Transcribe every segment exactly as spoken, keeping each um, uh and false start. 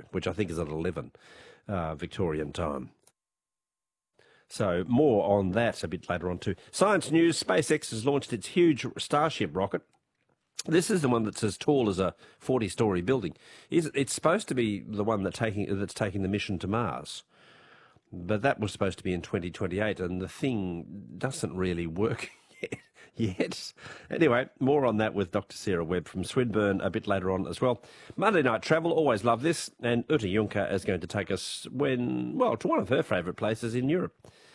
which I think is at eleven uh, Victorian time. So more on that a bit later on too. Science news, SpaceX has launched its huge Starship rocket. This is the one that's as tall as a forty-storey building. It's supposed to be the one that taking, that's taking the mission to Mars. But that was supposed to be in twenty twenty-eight, and the thing doesn't really work yet. yet. Anyway, more on that with Doctor Sarah Webb from Swinburne a bit later on as well. Monday Night Travel, always love this, and Uta Juncker is going to take us, when well, to one of her favourite places in Europe.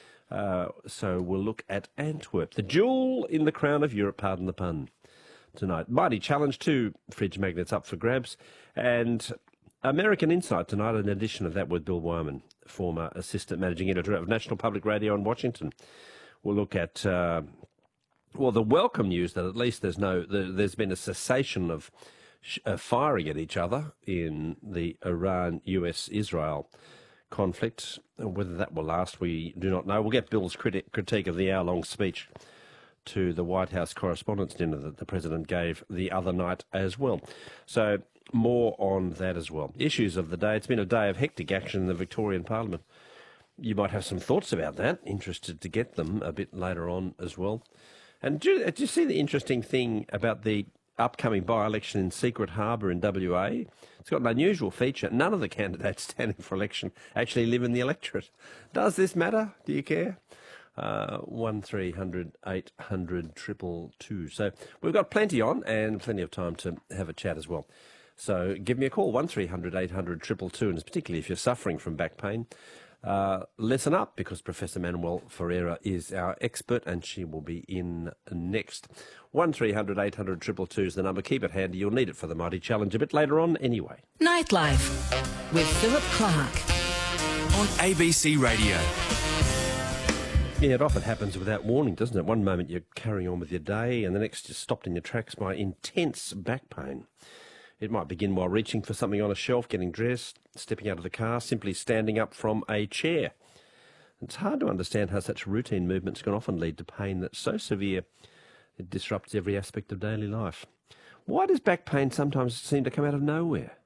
Uh, so we'll look at Antwerp, the jewel in the crown of Europe, pardon the pun, tonight. Mighty Challenge, two fridge magnets up for grabs, and American Insight tonight, an edition of that with Bill Wyman, former Assistant Managing Editor of National Public Radio in Washington. We'll look at, uh, well, the welcome news that at least there's no, there, there's been a cessation of sh- uh, firing at each other in the Iran-U S Israel conflict. Whether that will last, we do not know. We'll get Bill's criti- critique of the hour-long speech to the White House Correspondents' Dinner that the President gave the other night as well. So more on that as well. Issues of the day. It's been a day of hectic action in the Victorian Parliament. You might have some thoughts about that. Interested to get them a bit later on as well. And do, do you see the interesting thing about the upcoming by-election in Secret Harbour in W A? It's got an unusual feature. None of the candidates standing for election actually live in the electorate. Does this matter? Do you care? Uh, one three hundred eight hundred triple two. So we've got plenty on and plenty of time to have a chat as well. So give me a call, one three hundred eight hundred triple two, and particularly if you're suffering from back pain, uh, listen up, because Professor Manuel Ferreira is our expert and she will be in next. one three hundred eight hundred triple two is the number. Keep it handy. You'll need it for the Mighty Challenge a bit later on anyway. Nightlife with Philip Clark on A B C Radio. Yeah, it often happens without warning, doesn't it? One moment you're carrying on with your day and the next you're stopped in your tracks by intense back pain. It might begin while reaching for something on a shelf, getting dressed, stepping out of the car, simply standing up from a chair. It's hard to understand how such routine movements can often lead to pain that's so severe it disrupts every aspect of daily life. Why does back pain sometimes seem to come out of nowhere?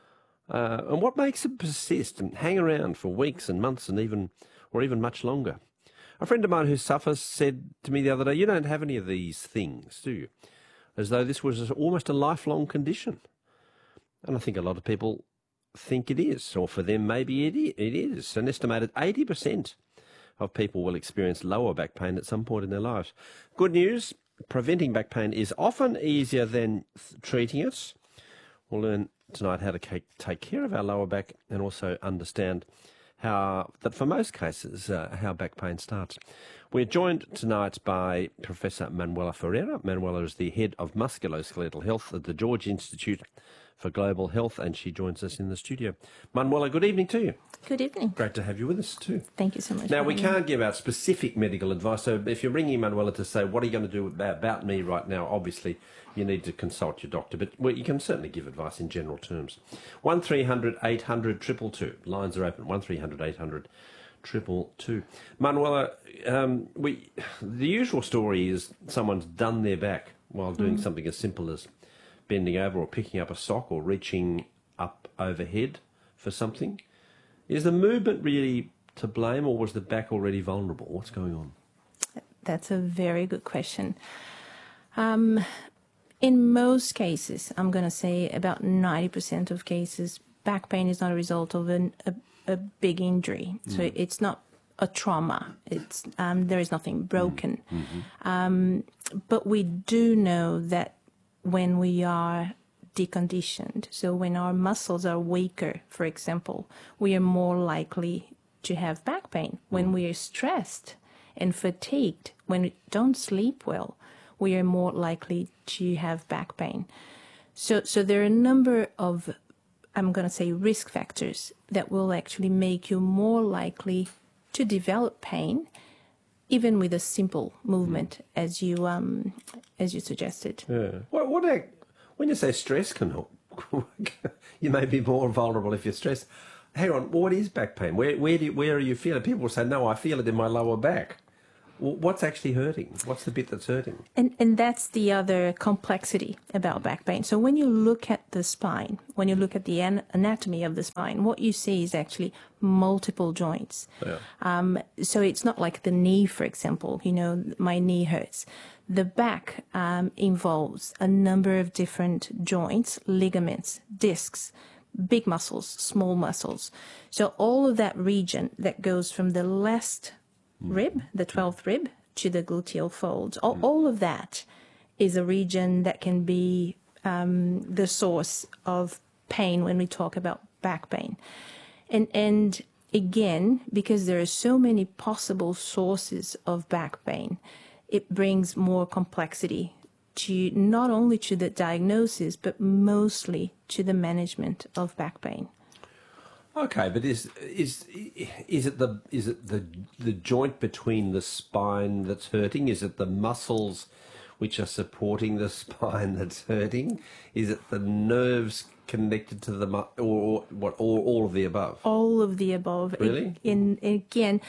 Uh, and what makes it persist and hang around for weeks and months and even, or even much longer? A friend of mine who suffers said to me the other day, "You don't have any of these things, do you?" As though this was almost a lifelong condition. And I think a lot of people think it is, or for them maybe it is. An estimated eighty percent of people will experience lower back pain at some point in their lives. Good news, preventing back pain is often easier than treating it. We'll learn tonight how to take care of our lower back and also understand how that for most cases, uh, how back pain starts. We're joined tonight by Professor Manuela Ferreira. Manuela is the head of musculoskeletal health at the George Institute for Global Health, and she joins us in the studio. Manuela, good evening to you. Good evening. Great to have you with us too. Thank you so much. Now, we can't give out specific medical advice, so if you're ringing Manuela to say, what are you going to do about, about me right now, obviously you need to consult your doctor, but well, you can certainly give advice in general terms. one three hundred eight hundred triple two. Lines are open, one three hundred eight hundred triple two. Manuela, um, we, the usual story is someone's done their back while doing mm. something as simple as bending over or picking up a sock or reaching up overhead for something. Is the movement really to blame, or was the back already vulnerable? What's going on? That's a very good question. Um, in most cases, I'm going to say about ninety percent of cases, back pain is not a result of an, a, a big injury. Mm. So it's not a trauma. It's um, there is nothing broken. Mm. Mm-hmm. Um, but we do know that when we are deconditioned, so when our muscles are weaker, for example, we are more likely to have back pain. When we are stressed and fatigued, when we don't sleep well, we are more likely to have back pain. So, so there are a number of, I'm going to say, risk factors that will actually make you more likely to develop pain, even with a simple movement, as you um, as you suggested. Yeah. What, what a, when you say stress can help, you may be more vulnerable if you're stressed. Hang on, what is back pain? Where where do you, where are you feeling? People will say, no, I feel it in my lower back. W- What's actually hurting? What's the bit that's hurting? And, and that's the other complexity about back pain. So when you look at the spine, when you look at the an- anatomy of the spine, what you see is actually multiple joints. Yeah. Um, so it's not like the knee, for example, you know, my knee hurts. The back um, involves a number of different joints, ligaments, discs, big muscles, small muscles. So all of that region that goes from the left rib, the twelfth rib, to the gluteal folds, all, all of that is a region that can be um, the source of pain when we talk about back pain. And, and again, because there are so many possible sources of back pain, it brings more complexity to not only to the diagnosis, but mostly to the management of back pain. Okay, but is is is it the is it the the joint between the spine that's hurting? Is it the muscles which are supporting the spine that's hurting? Is it the nerves connected to the mu- or, or what? Or all of the above? All of the above. Really? In, in again,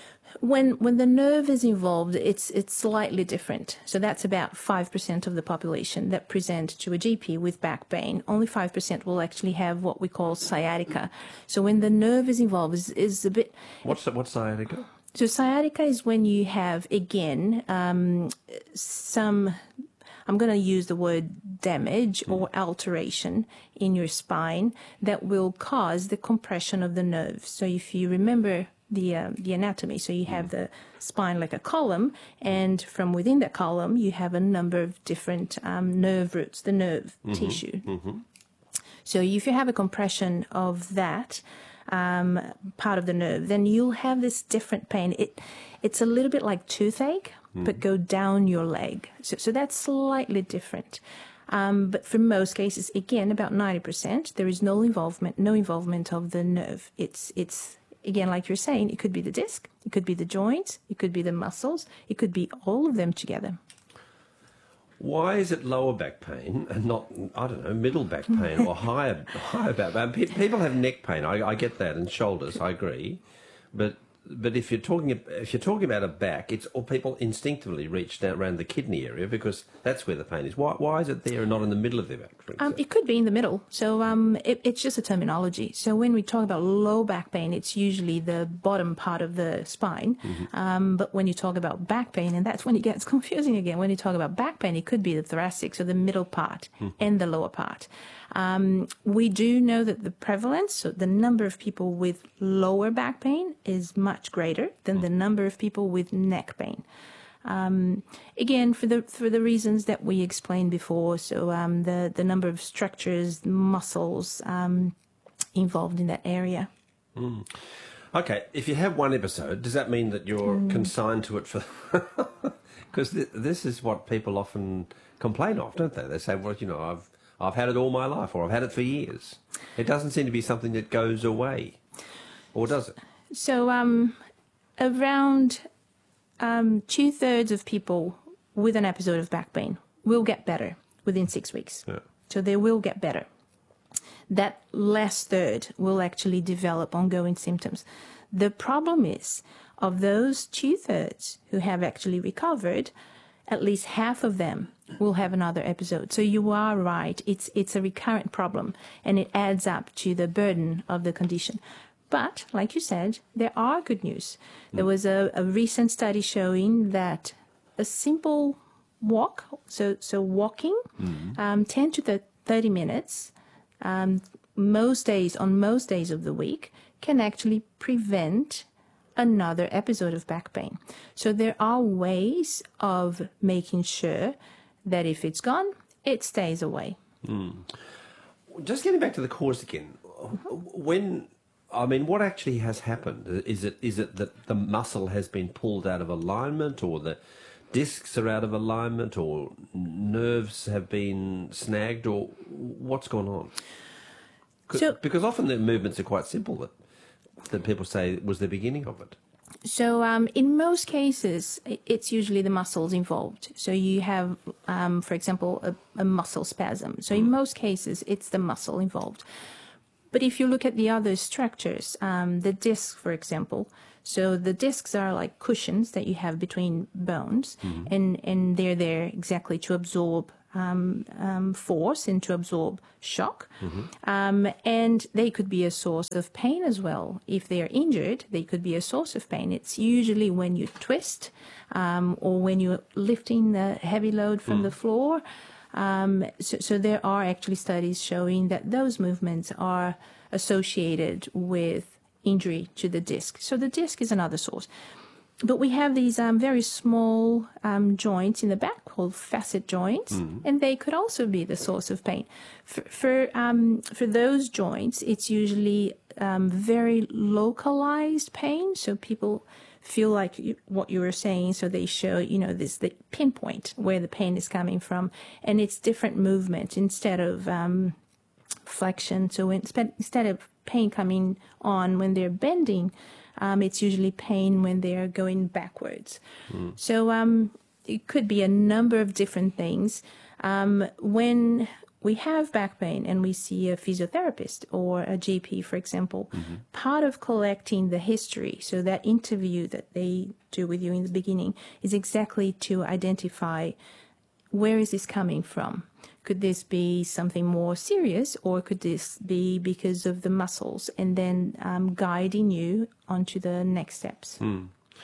when when the nerve is involved, it's it's slightly different. So that's about five percent of the population that present to a G P with back pain. Only five percent will actually have what we call sciatica. So when the nerve is involved, is is a bit. What's what's sciatica? So sciatica is when you have again um, some. I'm going to use the word damage or alteration in your spine that will cause the compression of the nerves. So if you remember the uh, the anatomy, so you have the spine like a column, and from within that column you have a number of different um, nerve roots, the nerve mm-hmm. tissue. Mm-hmm. So if you have a compression of that um, part of the nerve, then you'll have this different pain. It it's a little bit like toothache, mm-hmm. but go down your leg. So so that's slightly different. Um, but for most cases, again, about ninety percent, there is no involvement, no involvement of the nerve. It's it's Again, like you're saying, it could be the disc, it could be the joints, it could be the muscles, it could be all of them together. Why is it lower back pain and not, I don't know, middle back pain or higher higher back pain? People have neck pain, I, I get that, and shoulders, I agree. But but if you're talking if you're talking about a back, it's all people instinctively reach down around the kidney area because that's where the pain is. Why why is it there and not in the middle of the back? For um, it could be in the middle. So um, it, it's just a terminology. So when we talk about low back pain, it's usually the bottom part of the spine. Mm-hmm. Um, but when you talk about back pain, and that's when it gets confusing again. When you talk about back pain, it could be the thoracic, so the middle part mm-hmm. and the lower part. Um, we do know that the prevalence, so the number of people with lower back pain is much greater than the number of people with neck pain. Um, again, for the for the reasons that we explained before, so um, the, the number of structures, muscles um, involved in that area. Mm. Okay, if you have one episode, does that mean that you're mm. consigned to it for... Because th- this is what people often complain of, don't they? They say, well, you know, I've... I've had it all my life, or I've had it for years. It doesn't seem to be something that goes away, or does it? So um, around um, two-thirds of people with an episode of back pain will get better within six weeks. Yeah. So they will get better. That last third will actually develop ongoing symptoms. The problem is, of those two-thirds who have actually recovered, at least half of them will have another episode. So you are right. It's it's a recurrent problem, and it adds up to the burden of the condition. But, like you said, there are good news. There was a, a recent study showing that a simple walk, so so walking, mm-hmm. um, ten to thirty minutes, um, most days, on most days of the week, can actually prevent another episode of back pain. So there are ways of making sure that if it's gone, it stays away. Mm. Just getting back to the cause again, mm-hmm. when, I mean, what actually has happened? Is it is it that the muscle has been pulled out of alignment, or the discs are out of alignment, or nerves have been snagged, or what's gone on? So, because often the movements are quite simple that that people say was the beginning of it. So um, in most cases, it's usually the muscles involved. So you have, um, for example, a, a muscle spasm. So in most cases, it's the muscle involved. But if you look at the other structures, um, the disc, for example, so the discs are like cushions that you have between bones, mm-hmm. and, and they're there exactly to absorb um, um, force and to absorb shock. Mm-hmm. Um, and they could be a source of pain as well. If they are injured, they could be a source of pain. It's usually when you twist um, or when you're lifting the heavy load from mm. the floor. Um, so, so there are actually studies showing that those movements are associated with injury to the disc. So the disc is another source. But we have these um, very small um, joints in the back called facet joints, mm. and they could also be the source of pain. For for, um, for those joints, it's usually um, very localized pain. So people feel like you, what you were saying, so they show, you know, this the pinpoint where the pain is coming from, and it's different movement instead of um, flexion. So when, instead of pain coming on when they're bending, um, it's usually pain when they're going backwards. Mm. So um, it could be a number of different things. Um, when we have back pain and we see a physiotherapist or a G P, for example, mm-hmm. part of collecting the history, so that interview that they do with you in the beginning, is exactly to identify where is this coming from. Could this be something more serious, or could this be because of the muscles, and then um, guiding you onto the next steps. Mm.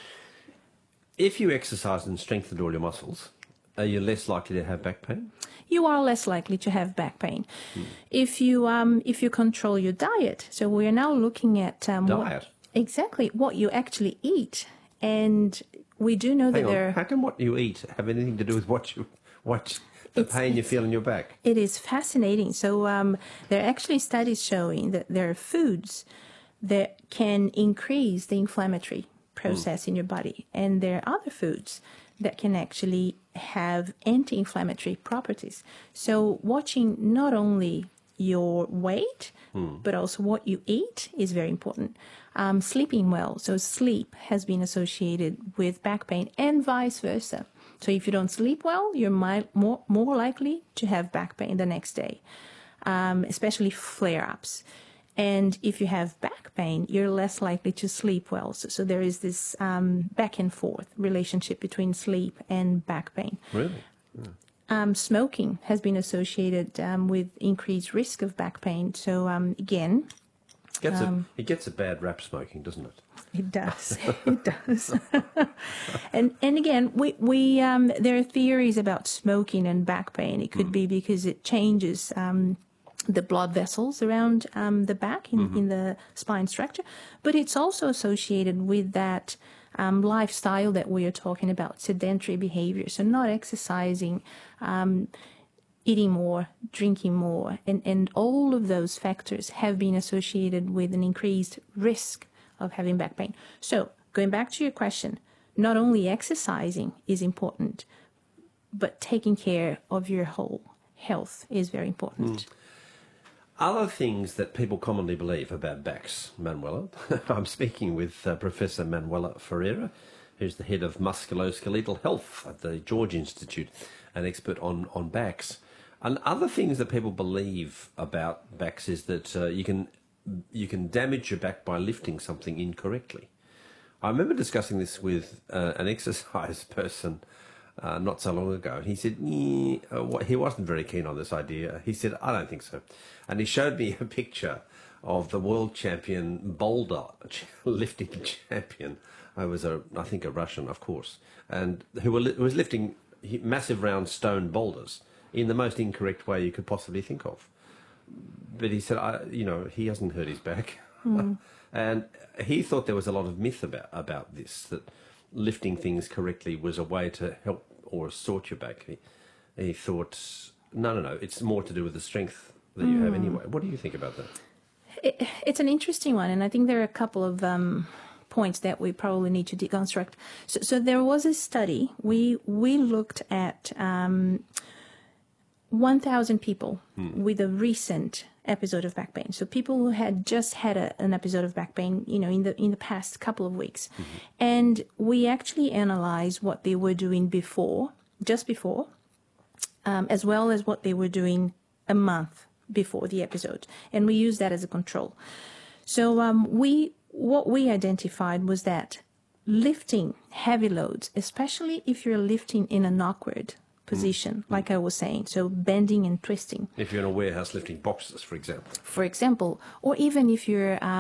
If you exercise and strengthen all your muscles, are you less likely to have back pain? You are less likely to have back pain. Mm. If you um, if you control your diet, so we are now looking at um, diet. What, exactly what you actually eat, and we do know Hang that on. there. How can what you eat have anything to do with what you what the it's, pain you feel in your back? It is fascinating. So um, there are actually studies showing that there are foods that can increase the inflammatory process mm. in your body, and there are other foods that can actually have anti-inflammatory properties. So watching not only your weight, mm. but also what you eat is very important. Um, sleeping well. So sleep has been associated with back pain and vice versa. So if you don't sleep well, you're mi- more, more likely to have back pain the next day, um, especially flare-ups. And if you have back pain, you're less likely to sleep well. So, so there is this um, back and forth relationship between sleep and back pain. Really? Yeah. Um, smoking has been associated um, with increased risk of back pain. So um, again, it gets, um, a, it gets a bad rap, smoking, doesn't it? It does. It does. and and again, we we um, there are theories about smoking and back pain. It could mm. be because it changes Um, the blood vessels around um, the back in, mm-hmm. in the spine structure, but it's also associated with that um, lifestyle that we are talking about, sedentary behavior. So not exercising, um, eating more, drinking more, and, and all of those factors have been associated with an increased risk of having back pain. So going back to your question, not only exercising is important, but taking care of your whole health is very important. Mm. Other things that people commonly believe about backs, Manuela. I'm speaking with uh, Professor Manuela Ferreira, who's the head of musculoskeletal health at the George Institute, an expert on, on backs. And other things that people believe about backs is that uh, you can you can damage your back by lifting something incorrectly. I remember discussing this with uh, an exercise person Uh, not so long ago. He said yeah, uh, he wasn't very keen on this idea. He said, I don't think so. And he showed me a picture of the world champion boulder lifting champion. I was, a, I think, a Russian, of course, and who, were, who was lifting massive round stone boulders in the most incorrect way you could possibly think of. But he said, I, you know, he hasn't hurt his back. Mm. And he thought there was a lot of myth about, about this, that lifting things correctly was a way to help or sort your back. He, he thought, no, no, no, it's more to do with the strength that you mm. have anyway. What do you think about that? It, it's an interesting one, and I think there are a couple of um, points that we probably need to deconstruct. So, so there was a study. We we looked at um, one thousand people mm. with a recent episode of back pain. So people who had just had a, an episode of back pain, you know, in the in the past couple of weeks. Mm-hmm. And we actually analyzed what they were doing before, just before, um, as well as what they were doing a month before the episode, and we use that as a control. So um, we what we identified was that lifting heavy loads, especially if you're lifting in an awkward position, mm. like I was saying, so bending and twisting. If you're in a warehouse lifting boxes, for example. For example, or even if you're... Uh,